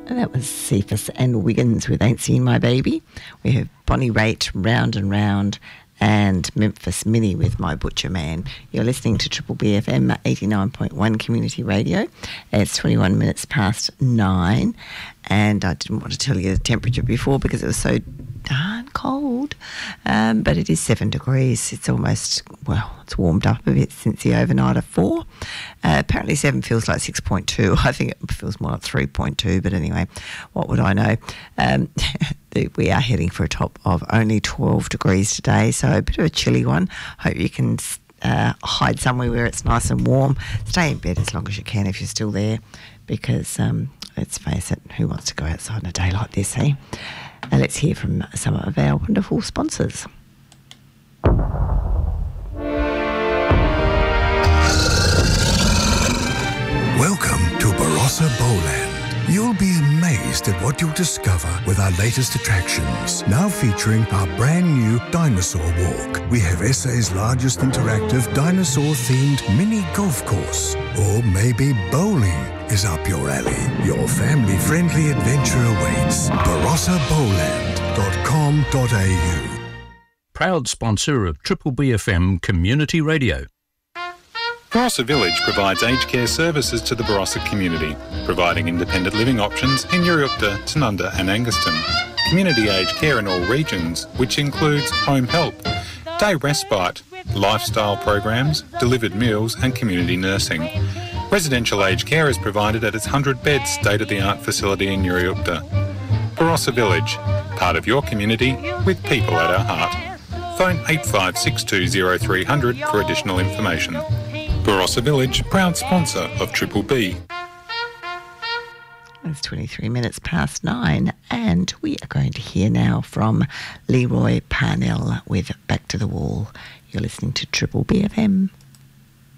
And that was Cephas and Wiggins with Ain't Seen My Baby. We have Bonnie Raitt, Round and Round, and Memphis Minnie with My Butcher Man. You're listening to Triple BFM 89.1 Community Radio. It's 21 minutes past 9, and I didn't want to tell you the temperature before because it was so darn cold, but it is 7 degrees. It's almost, well, it's warmed up a bit since the overnight of 4. Apparently 7 feels like 6.2. I think it feels more like 3.2, but anyway, what would I know? We are heading for a top of only 12 degrees today, so a bit of a chilly one. Hope you can hide somewhere where it's nice and warm. Stay in bed as long as you can if you're still there, because let's face it, who wants to go outside on a day like this, eh? And let's hear from some of our wonderful sponsors. Welcome to Barossa Bowland. You'll be amazed at what you'll discover with our latest attractions, now featuring our brand new Dinosaur Walk. We have SA's largest interactive dinosaur-themed mini golf course. Or maybe bowling is up your alley. Your family-friendly adventure awaits. BarossaBowland.com.au. Proud sponsor of Triple BFM Community Radio. Barossa Village provides aged care services to the Barossa community, providing independent living options in Uriukta, Tanunda and Anguston. Community aged care in all regions, which includes home help, day respite, lifestyle programs, delivered meals and community nursing. Residential aged care is provided at its 100-bed state-of-the-art facility in Uriukta. Barossa Village, part of your community with people at our heart. Phone 85620300 for additional information. Barossa Village, proud sponsor of Triple B. It's 23 minutes past 9, and we are going to hear now from Leroy Parnell with Back to the Wall. You're listening to Triple BFM.